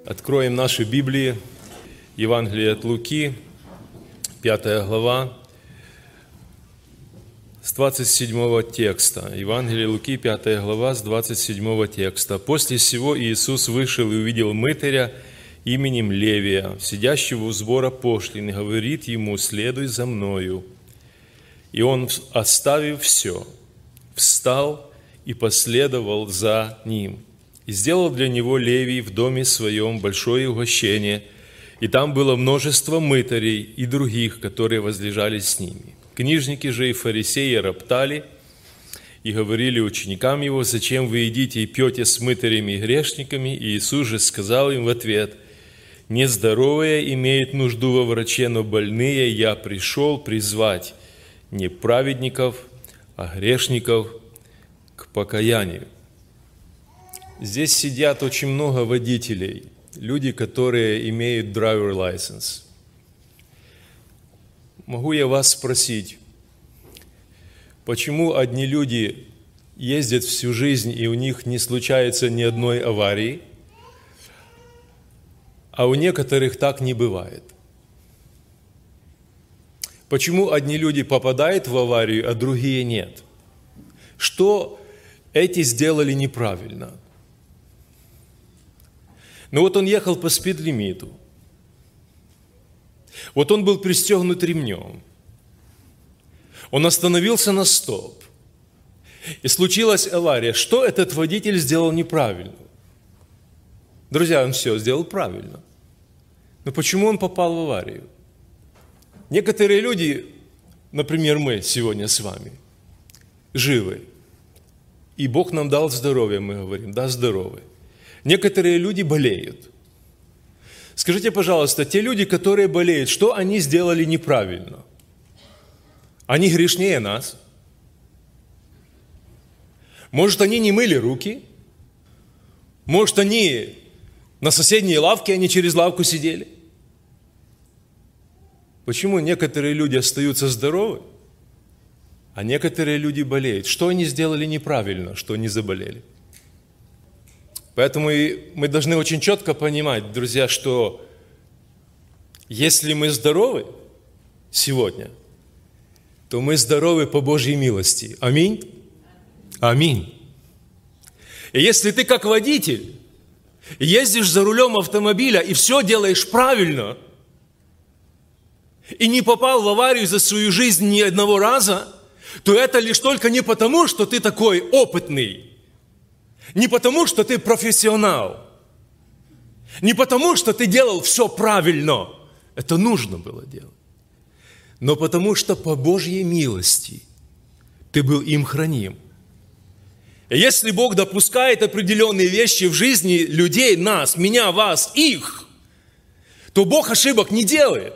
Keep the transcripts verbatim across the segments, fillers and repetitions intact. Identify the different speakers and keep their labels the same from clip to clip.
Speaker 1: Откроем наши Библии, Евангелие от Луки, пятая глава, с двадцать седьмого текста. Евангелие Луки, пятая глава, с двадцать седьмого текста. «После сего Иисус вышел и увидел мытаря именем Левия, сидящего у сбора пошлин, и говорит ему: следуй за мною. И он, оставив все, встал и последовал за ним. И сделал для него Левий в доме своем большое угощение, и там было множество мытарей и других, которые возлежали с ними. Книжники же и фарисеи роптали и говорили ученикам его: зачем вы едите и пьете с мытарями и грешниками? И Иисус же сказал им в ответ: нездоровые имеют нужду во враче, но больные я пришел призвать не праведников, а грешников к покаянию». Здесь сидят очень много водителей, люди, которые имеют driver license. Могу я вас спросить, почему одни люди ездят всю жизнь, и у них не случается ни одной аварии, а у некоторых так не бывает? Почему одни люди попадают в аварию, а другие нет? Что эти сделали неправильно? Ну вот он ехал по спид-лимиту. Вот он был пристегнут ремнем. Он остановился на стоп. И случилась авария. Что этот водитель сделал неправильно? Друзья, он все сделал правильно. Но почему он попал в аварию? Некоторые люди, например, мы сегодня с вами, живы. И Бог нам дал здоровье, мы говорим, да, здоровы. Некоторые люди болеют. Скажите, пожалуйста, те люди, которые болеют, что они сделали неправильно? Они грешнее нас. Может, они не мыли руки? Может, они на соседней лавке, они через лавку сидели? Почему некоторые люди остаются здоровы, а некоторые люди болеют? Что они сделали неправильно, что они заболели? Поэтому и мы должны очень четко понимать, друзья, что если мы здоровы сегодня, то мы здоровы по Божьей милости. Аминь? Аминь. И если ты как водитель ездишь за рулем автомобиля и все делаешь правильно, и не попал в аварию за свою жизнь ни одного раза, то это лишь только не потому, что ты такой опытный, не потому, что ты профессионал, не потому, что ты делал все правильно, это нужно было делать, но потому, что по Божьей милости ты был им храним. И если Бог допускает определенные вещи в жизни людей, нас, меня, вас, их, то Бог ошибок не делает.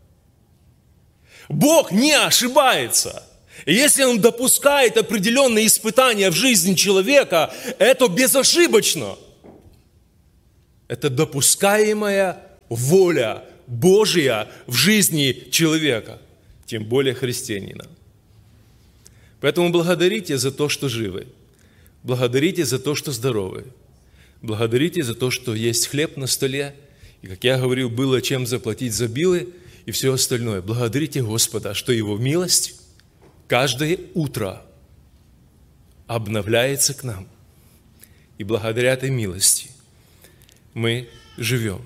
Speaker 1: Бог не ошибается. И если Он допускает определенные испытания в жизни человека, это безошибочно. Это допускаемая воля Божья в жизни человека, тем более христианина. Поэтому благодарите за то, что живы. Благодарите за то, что здоровы. Благодарите за то, что есть хлеб на столе. И, как я говорил, было чем заплатить за билы и все остальное. Благодарите Господа, что Его милость каждое утро обновляется к нам. И благодаря этой милости мы живем.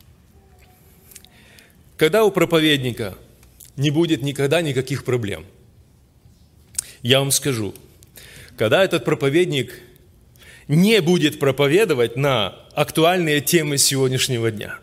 Speaker 1: Когда у проповедника не будет никогда никаких проблем, я вам скажу, когда этот проповедник не будет проповедовать на актуальные темы сегодняшнего дня.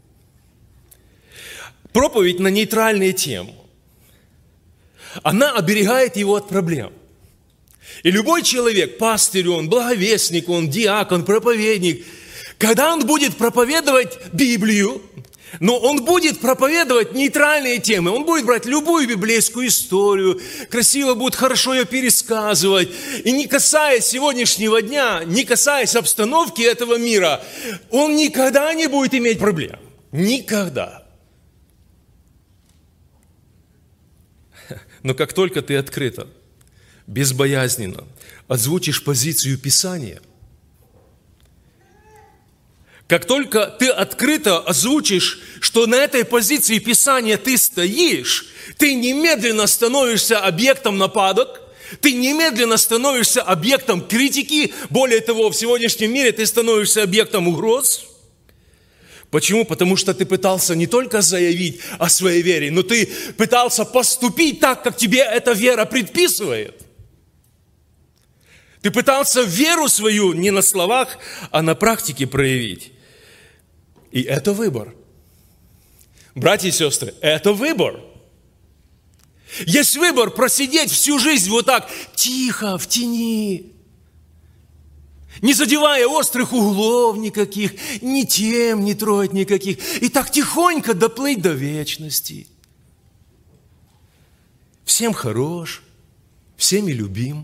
Speaker 1: Проповедь на нейтральные темы, она оберегает его от проблем. И любой человек, пастырь он, благовестник он, диакон, проповедник, когда он будет проповедовать Библию, но он будет проповедовать нейтральные темы, он будет брать любую библейскую историю, красиво будет хорошо ее пересказывать, и не касаясь сегодняшнего дня, не касаясь обстановки этого мира, он никогда не будет иметь проблем. Никогда. Но как только ты открыто, безбоязненно озвучишь позицию Писания, Как только ты открыто озвучишь, что на этой позиции Писания ты стоишь, ты немедленно становишься объектом нападок, ты немедленно становишься объектом критики. Более того, в сегодняшнем мире ты становишься объектом угроз. Почему? Потому что ты пытался не только заявить о своей вере, но ты пытался поступить так, как тебе эта вера предписывает. Ты пытался веру свою не на словах, а на практике проявить. И это выбор. Братья и сестры, это выбор. Есть выбор просидеть всю жизнь вот так, тихо, в тени, не задевая острых углов никаких, ни тем не троить никаких, и так тихонько доплыть до вечности. Всем хорош, всеми любим.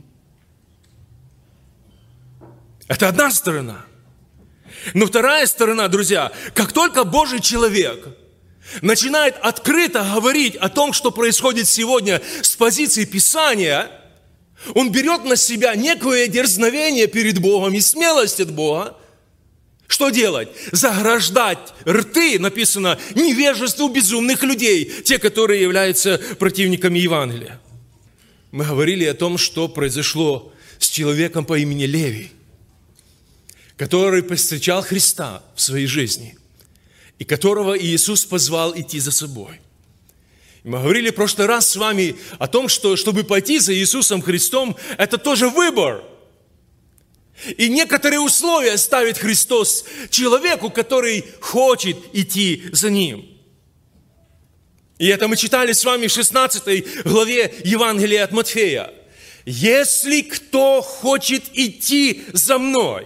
Speaker 1: Это одна сторона. Но вторая сторона, друзья, как только Божий человек начинает открыто говорить о том, что происходит сегодня с позиции Писания, он берет на себя некое дерзновение перед Богом и смелость от Бога. Что делать? Заграждать рты, написано, невежеству безумных людей, те, которые являются противниками Евангелия. Мы говорили о том, что произошло с человеком по имени Левий, который повстречал Христа в своей жизни, и которого Иисус позвал идти за собой. Мы говорили в прошлый раз с вами о том, что чтобы пойти за Иисусом Христом, это тоже выбор. И некоторые условия ставит Христос человеку, который хочет идти за Ним. И это мы читали с вами в шестнадцатой главе Евангелия от Матфея. «Если кто хочет идти за Мной».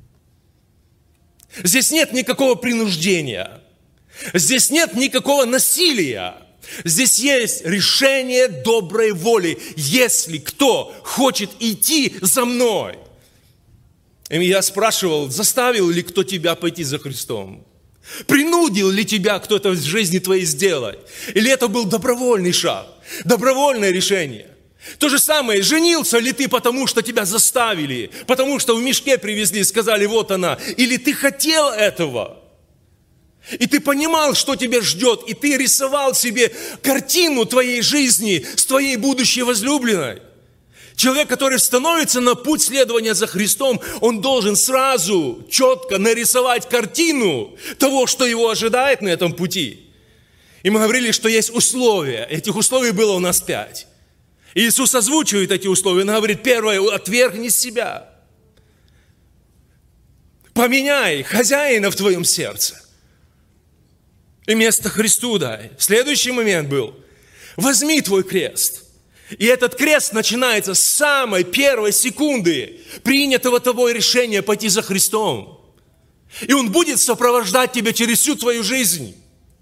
Speaker 1: Здесь нет никакого принуждения. Здесь нет никакого насилия. Здесь есть решение доброй воли. Если кто хочет идти за Мной. И я спрашивал, заставил ли кто тебя пойти за Христом? Принудил ли тебя кто-то в жизни твоей сделать? Или это был добровольный шаг, добровольное решение? То же самое, женился ли ты, потому что тебя заставили, потому что в мешке привезли, сказали, вот она, или ты хотел этого, и ты понимал, что тебя ждет, и ты рисовал себе картину твоей жизни с твоей будущей возлюбленной. Человек, который становится на путь следования за Христом, он должен сразу четко нарисовать картину того, что его ожидает на этом пути. И мы говорили, что есть условия, этих условий было у нас пять. Иисус озвучивает эти условия, он говорит, первое, отвергни себя. Поменяй хозяина в твоем сердце. И место Христу дай. Следующий момент был, возьми твой крест. И этот крест начинается с самой первой секунды принятого тобой решения пойти за Христом. И он будет сопровождать тебя через всю твою жизнь.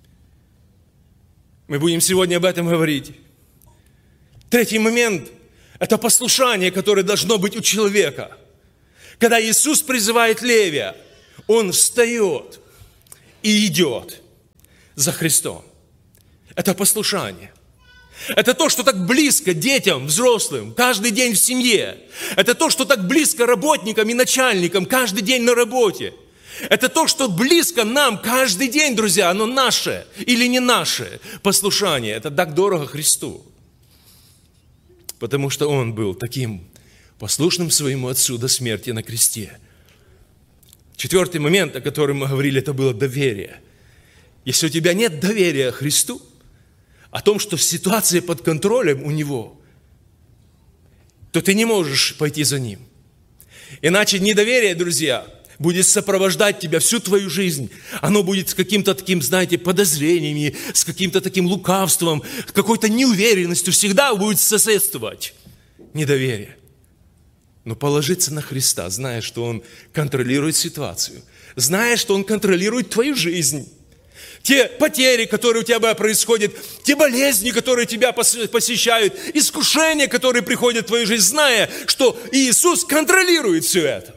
Speaker 1: Мы будем сегодня об этом говорить. Третий момент – это послушание, которое должно быть у человека. Когда Иисус призывает Левия, он встает и идет за Христом. Это послушание. Это то, что так близко детям, взрослым, каждый день в семье. Это то, что так близко работникам и начальникам, каждый день на работе. Это то, что близко нам каждый день, друзья, оно наше или не наше послушание. Это так дорого Христу. Потому что Он был таким послушным своему Отцу до смерти на кресте. Четвертый момент, о котором мы говорили, это было доверие. Если у тебя нет доверия Христу, о том, что ситуация под контролем у Него, то ты не можешь пойти за Ним. Иначе недоверие, друзья, будет сопровождать тебя всю твою жизнь. Оно будет с каким-то таким, знаете, подозрениями, с каким-то таким лукавством, с какой-то неуверенностью. Всегда будет соседствовать недоверие. Но положиться на Христа, зная, что Он контролирует ситуацию, зная, что Он контролирует твою жизнь, те потери, которые у тебя происходят, те болезни, которые тебя посещают, искушения, которые приходят в твою жизнь, зная, что Иисус контролирует все это.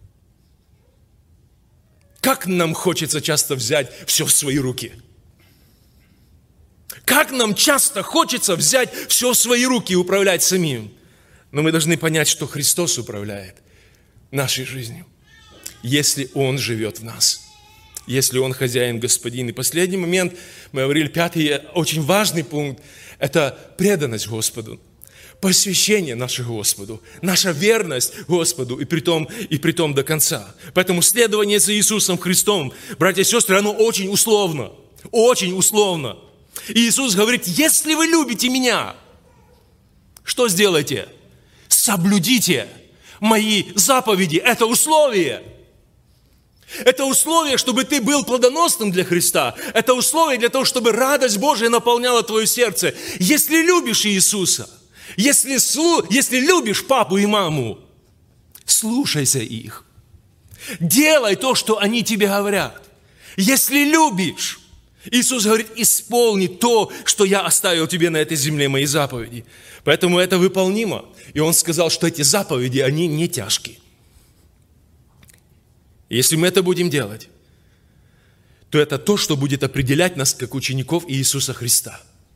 Speaker 1: Как нам хочется часто взять все в свои руки? Как нам часто хочется взять все в свои руки и управлять самим? Но мы должны понять, что Христос управляет нашей жизнью, если Он живет в нас. если Он хозяин, господин. И последний момент, мы говорили, пятый, очень важный пункт, это преданность Господу, посвящение наше Господу, наша верность Господу, и притом, и притом до конца. Поэтому следование за Иисусом Христом, братья и сестры, оно очень условно, очень условно. И Иисус говорит, если вы любите Меня, что сделайте? Соблюдите Мои заповеди. Это условие. Это условие, чтобы ты был плодоносным для Христа. Это условие для того, чтобы радость Божия наполняла твое сердце. Если любишь Иисуса, если, если любишь папу и маму, слушайся их. Делай то, что они тебе говорят. Если любишь, Иисус говорит, исполни то, что я оставил тебе на этой земле, мои заповеди. Поэтому это выполнимо. И Он сказал, что эти заповеди, они не тяжкие. Если мы это будем делать, то это то, что будет определять нас как учеников Иисуса Христа.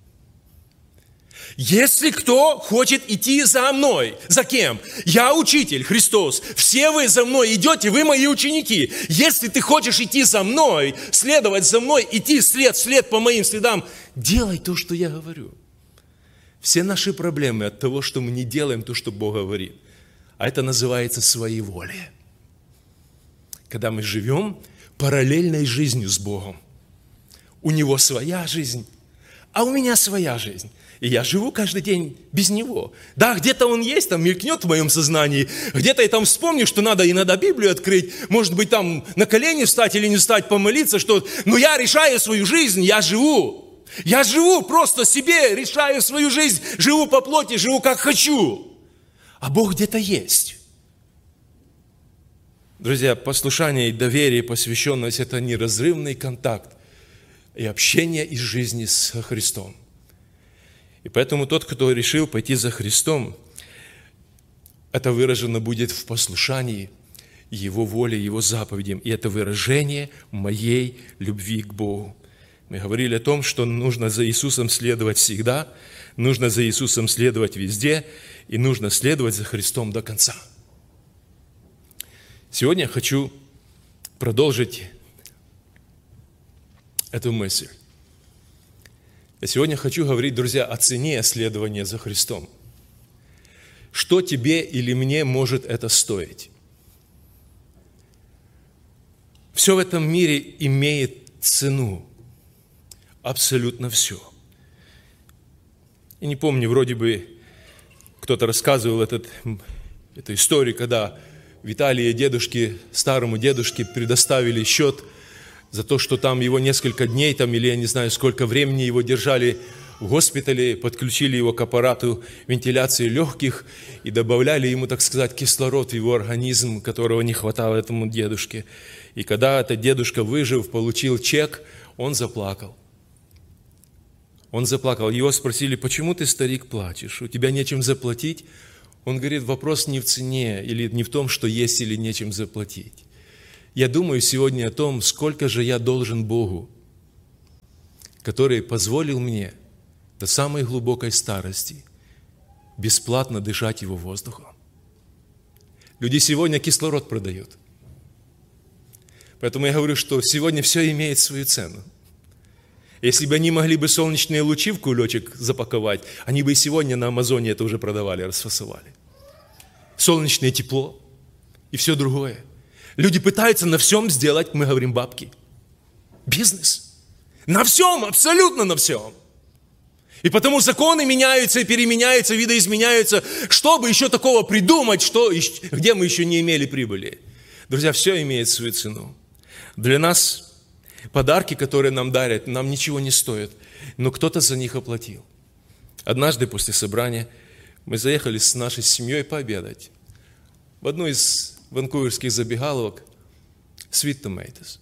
Speaker 1: Если кто хочет идти за мной, за кем? Я учитель, Христос. Все вы за мной идете, вы мои ученики. Если ты хочешь идти за мной, следовать за мной, идти след, след по моим следам, делай то, что я говорю. Все наши проблемы от того, что мы не делаем то, что Бог говорит. А это называется своеволие. Когда мы живем параллельной жизнью с Богом. У Него своя жизнь, а у меня своя жизнь. И я живу каждый день без Него. Да, где-то Он есть, там мелькнет в моем сознании. Где-то я там вспомню, что надо иногда Библию открыть. Может быть, там на колени встать или не встать, помолиться, что... Но я решаю свою жизнь, я живу. Я живу просто себе, решаю свою жизнь. Живу по плоти, живу как хочу. А Бог где-то есть. Друзья, послушание и доверие, посвященность – это неразрывный контакт и общение из жизни с Христом. И поэтому тот, кто решил пойти за Христом, это выражено будет в послушании Его воле, Его заповедям. И это выражение моей любви к Богу. Мы говорили о том, что нужно за Иисусом следовать всегда, нужно за Иисусом следовать везде, и нужно следовать за Христом до конца. Сегодня я хочу продолжить эту мысль. Я сегодня хочу говорить, друзья, о цене следования за Христом. Что тебе или мне может это стоить? Все в этом мире имеет цену. Абсолютно все. И не помню, вроде бы кто-то рассказывал этот, эту историю, когда в Италии дедушке, старому дедушке предоставили счет за то, что там его несколько дней, там, или я не знаю, сколько времени его держали в госпитале, подключили его к аппарату вентиляции легких и добавляли ему, так сказать, кислород в его организм, которого не хватало этому дедушке. И когда этот дедушка, выжив, получил чек, он заплакал. Он заплакал. Его спросили, почему ты, старик, плачешь? У тебя нечем заплатить? Он говорит, вопрос не в цене или не в том, что есть или нечем заплатить. Я думаю сегодня о том, сколько же я должен Богу, который позволил мне до самой глубокой старости бесплатно дышать Его воздухом. Люди сегодня кислород продают. Поэтому я говорю, что сегодня все имеет свою цену. Если бы они могли бы солнечные лучи в кулечек запаковать, они бы и сегодня на Амазоне это уже продавали, расфасовали. Солнечное тепло и все другое. Люди пытаются на всем сделать, мы говорим, бабки. Бизнес. На всем, абсолютно на всем. И потому законы меняются, переменяются, видоизменяются, чтобы еще такого придумать, что, где мы еще не имели прибыли. Друзья, все имеет свою цену. Для нас подарки, которые нам дарят, нам ничего не стоят, но кто-то за них оплатил. Однажды после собрания мы заехали с нашей семьей пообедать в одну из ванкуверских забегаловок Sweet Tomatoes.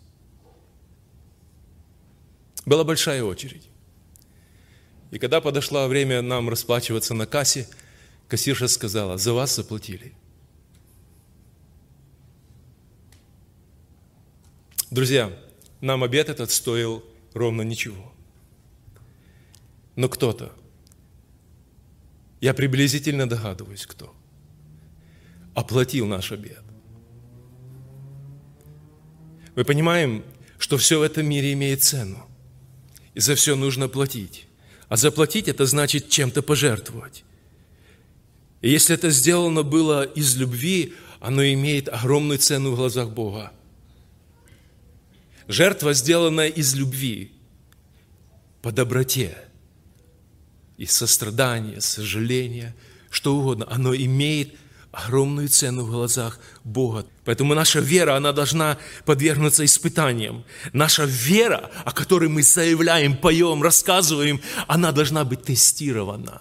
Speaker 1: Была большая очередь. И когда подошло время нам расплачиваться на кассе, кассирша сказала, за вас заплатили. Друзья, нам обед этот стоил ровно ничего. Но кто-то, я приблизительно догадываюсь, кто, оплатил наш обед. Мы понимаем, что все в этом мире имеет цену. И за все нужно платить. А заплатить – это значит чем-то пожертвовать. И если это сделано было из любви, оно имеет огромную цену в глазах Бога. Жертва, сделанная из любви, по доброте, из сострадания, сожаления, что угодно, оно имеет огромную цену в глазах Бога. Поэтому наша вера, она должна подвергнуться испытаниям. Наша вера, о которой мы заявляем, поем, рассказываем, она должна быть тестирована.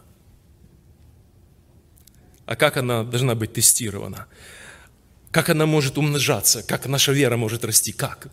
Speaker 1: А как она должна быть тестирована? Как она может умножаться? Как наша вера может расти? Как?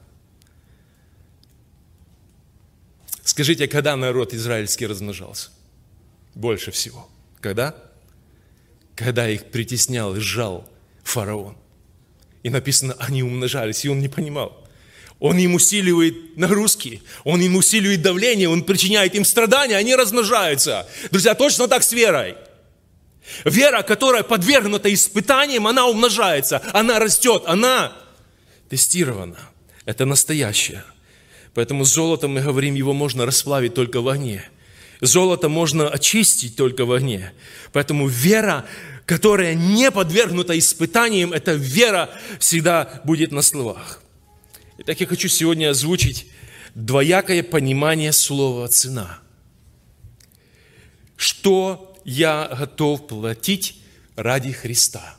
Speaker 1: Скажите, когда народ израильский размножался? Больше всего. Когда? Когда их притеснял и сжал фараон. И написано, они умножались, и он не понимал. Он им усиливает нагрузки, он им усиливает давление, он причиняет им страдания, они размножаются. Друзья, точно так с верой. Вера, которая подвергнута испытаниям, она умножается, она растет, она тестирована. Это настоящее. Поэтому золото, мы говорим, его можно расплавить только в огне. Золото можно очистить только в огне. Поэтому вера, которая не подвергнута испытаниям, эта вера всегда будет на словах. Итак, я хочу сегодня озвучить двоякое понимание слова «цена». Что я готов платить ради Христа?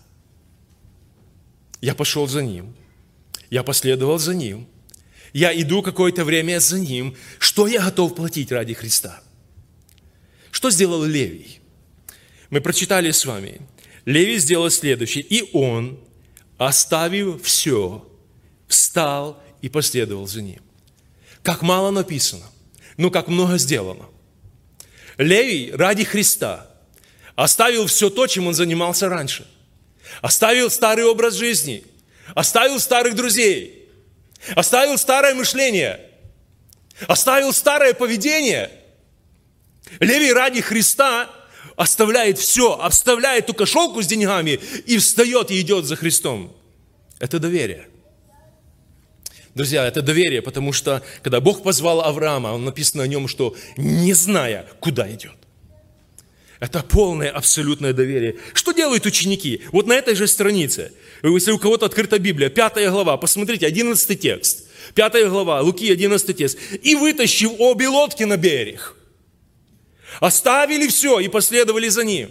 Speaker 1: Я пошел за Ним. Я последовал за Ним. Я иду какое-то время за Ним. Что я готов платить ради Христа? Что сделал Левий? Мы прочитали с вами. Левий сделал следующее. И он, оставив все, встал и последовал за Ним. Как мало написано, но как много сделано. Левий ради Христа оставил все то, чем он занимался раньше. Оставил старый образ жизни. Оставил старых друзей. Оставил старое мышление. Оставил старое поведение. Левий ради Христа оставляет все, оставляет ту кошелку с деньгами и встает и идет за Христом. Это доверие. Друзья, это доверие, потому что, когда Бог позвал Авраама, он написано о нем, что не зная, куда идет. Это полное, абсолютное доверие. Что делают ученики? Вот на этой же странице, если у кого-то открыта Библия, пятая глава, посмотрите, одиннадцатый текст. Пятая глава, Луки, одиннадцатый текст. «И, вытащив обе лодки на берег, оставили все и последовали за Ним».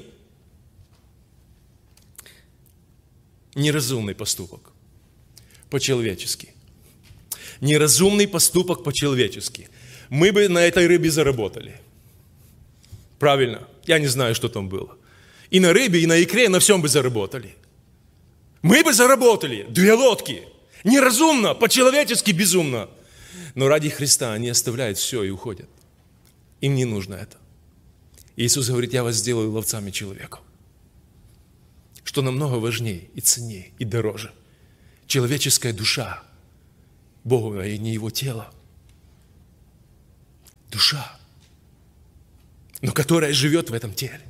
Speaker 1: Неразумный поступок. По-человечески. Неразумный поступок по-человечески. Мы бы на этой рыбе заработали. Правильно. Я не знаю, что там было. И на рыбе, и на икре, на всем бы заработали. Мы бы заработали. Две лодки. Неразумно, по-человечески безумно. Но ради Христа они оставляют все и уходят. Им не нужно это. Иисус говорит, я вас сделаю ловцами человеков. Что намного важнее и ценнее, и дороже. Человеческая душа. Бога и не Его тело. Душа. Но которая живет в этом теле.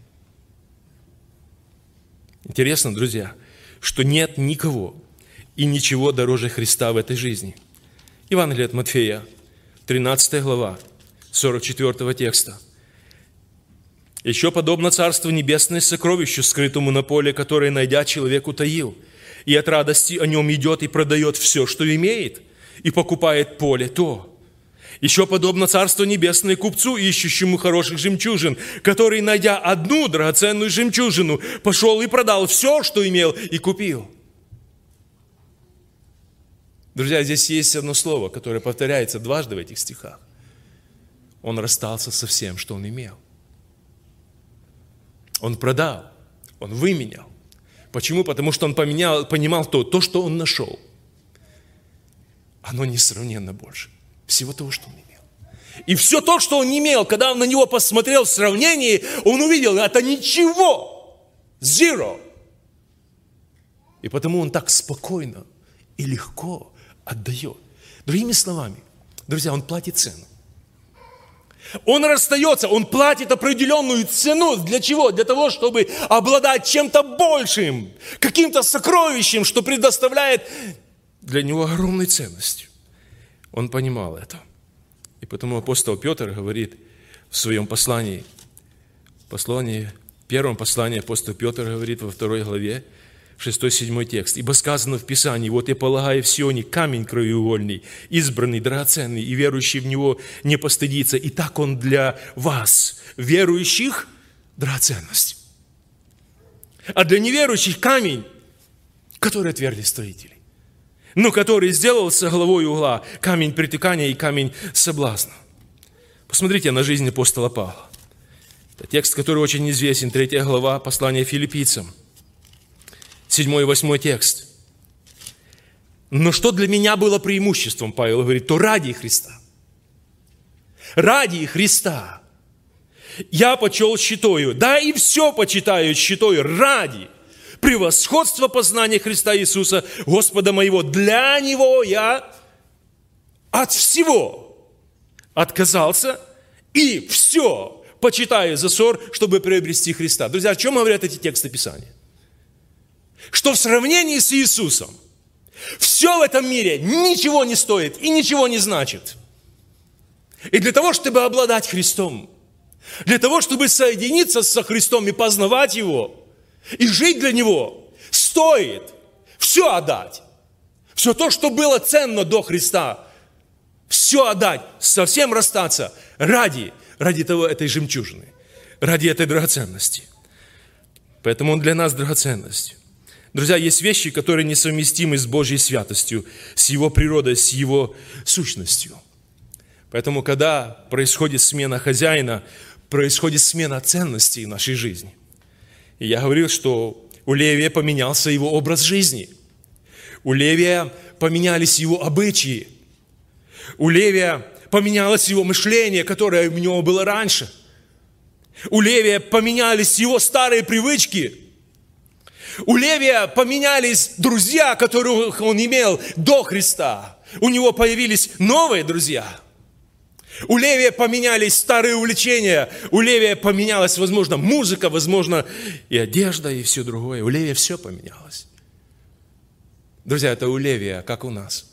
Speaker 1: Интересно, друзья, что нет никого и ничего дороже Христа в этой жизни. Евангелие от Матфея, тринадцатая глава, сорок четвёртого текста. «Еще подобно Царство Небесное сокровищу, скрытому на поле, которое, найдя, человек утаил, и от радости о нем идет и продает все, что имеет, и покупает поле то. Еще подобно Царство Небесное купцу, ищущему хороших жемчужин, который, найдя одну драгоценную жемчужину, пошел и продал все, что имел, и купил». Друзья, здесь есть одно слово, которое повторяется дважды в этих стихах. Он расстался со всем, что он имел. Он продал, он выменял. Почему? Потому что он поменял, понимал то, то, что он нашел. Оно несравненно больше всего того, что он имел. И все то, что он имел, когда он на него посмотрел в сравнении, он увидел, это ничего. Zero. И потому он так спокойно и легко отдает. Другими словами, друзья, он платит цену. Он расстается, он платит определенную цену. Для чего? Для того, чтобы обладать чем-то большим, каким-то сокровищем, что предоставляет для него огромную ценность. Он понимал это. И потому апостол Петр говорит в своем послании, послании, первом послании апостол Петр говорит во второй главе, шестой-седьмой текст. «Ибо сказано в Писании, вот я полагаю в Сионе камень краеугольный, избранный, драгоценный, и верующий в него не постыдится. И так он для вас, верующих, драгоценность. А для неверующих камень, который отвергли строители, но который сделался главой угла, камень притыкания и камень соблазна». Посмотрите на жизнь апостола Павла. Это текст, который очень известен, третья глава послания филиппийцам. Седьмой и восьмой текст. «Но что для меня было преимуществом, Павел говорит, то ради Христа. Ради Христа я почел щитою, да и все почитаю щитою ради превосходства познания Христа Иисуса, Господа моего. Для Него я от всего отказался и все почитаю за ссор, чтобы приобрести Христа». Друзья, о чем говорят эти тексты Писания? Что в сравнении с Иисусом все в этом мире ничего не стоит и ничего не значит. И для того, чтобы обладать Христом, для того, чтобы соединиться со Христом и познавать Его, и жить для Него, стоит все отдать. Все то, что было ценно до Христа, все отдать, совсем расстаться ради, ради того, этой жемчужины, ради этой драгоценности. Поэтому Он для нас драгоценность. Друзья, есть вещи, которые несовместимы с Божьей святостью, с Его природой, с Его сущностью. Поэтому, когда происходит смена хозяина, происходит смена ценностей в нашей жизни. И я говорил, что у Левия поменялся его образ жизни. У Левия поменялись его обычаи. У Левия поменялось его мышление, которое у него было раньше. У Левия поменялись его старые привычки. У Левия поменялись друзья, которых он имел до Христа. У него появились новые друзья. У Левия поменялись старые увлечения. У Левия поменялась, возможно, музыка, возможно, и одежда, и все другое. У Левия все поменялось. Друзья, это у Левия, как у нас.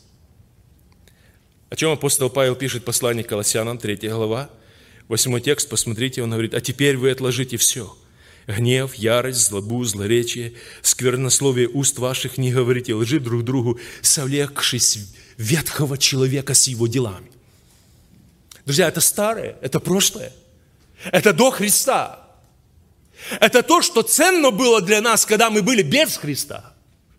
Speaker 1: О чем апостол Павел пишет в послании к Колоссянам, третья глава, восьмой текст, посмотрите, он говорит: «А теперь вы отложите все. Гнев, ярость, злобу, злоречие, сквернословие уст ваших, не говорите лжи друг другу, совлекшись ветхого человека с его делами». Друзья, это старое, это прошлое, это до Христа. Это то, что ценно было для нас, когда мы были без Христа.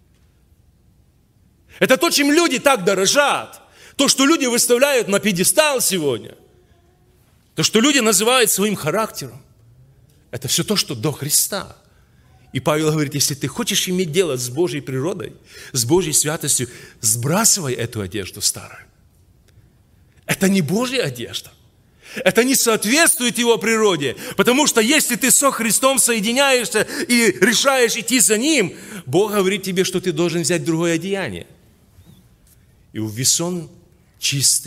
Speaker 1: Это то, чем люди так дорожат. То, что люди выставляют на пьедестал сегодня. То, что люди называют своим характером. Это все то, что до Христа. И Павел говорит, если ты хочешь иметь дело с Божьей природой, с Божьей святостью, сбрасывай эту одежду старую. Это не Божья одежда. Это не соответствует Его природе. Потому что если ты со Христом соединяешься и решаешь идти за Ним, Бог говорит тебе, что ты должен взять другое одеяние. И увесон чистый.